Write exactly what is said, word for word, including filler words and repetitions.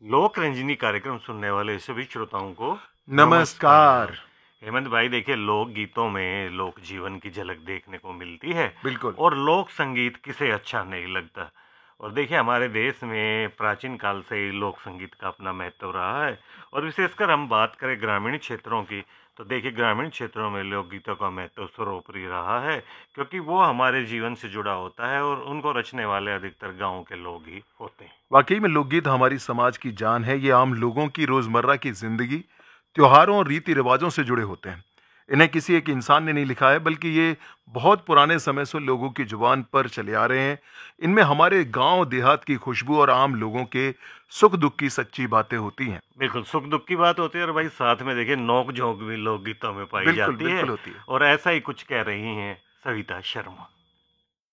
लोक रंजनी कार्यक्रम सुनने वाले सभी श्रोताओं को नमस्कार। हेमंत भाई, देखिए, लोक गीतों में लोक जीवन की झलक देखने को मिलती है। बिल्कुल। और लोक संगीत किसे अच्छा नहीं लगता। और देखिए, हमारे देश में प्राचीन काल से ही लोक संगीत का अपना महत्व रहा है। और विशेषकर हम बात करें ग्रामीण क्षेत्रों की, तो देखिए, ग्रामीण क्षेत्रों में लोकगीतों का महत्व सर्वोपरि रहा है, क्योंकि वो हमारे जीवन से जुड़ा होता है और उनको रचने वाले अधिकतर गांव के लोग ही होते हैं। वाकई में लोकगीत हमारी समाज की जान है। ये आम लोगों की रोजमर्रा की जिंदगी, त्योहारों और रीति रिवाजों से जुड़े होते हैं। इन्हें किसी एक इंसान ने नहीं लिखा है, बल्कि ये बहुत पुराने समय से लोगों की जुबान पर चले आ रहे हैं। इनमें हमारे गांव देहात की खुशबू और आम लोगों के सुख दुख की सच्ची बातें होती हैं। बिल्कुल, सुख दुख की बात होती है और भाई साथ में देखिए नोक झोंक भी लोकगीतों में पाई बिल्कुल जाती है। बिल्कुल होती है। और ऐसा ही कुछ कह रही हैं सविता शर्मा।